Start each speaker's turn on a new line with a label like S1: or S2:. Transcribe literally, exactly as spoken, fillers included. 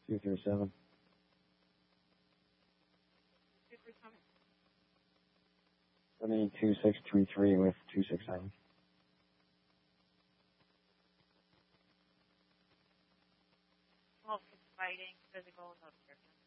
S1: two three seven. seventy two six three three with two six seven.
S2: Well, fighting, physical, no description.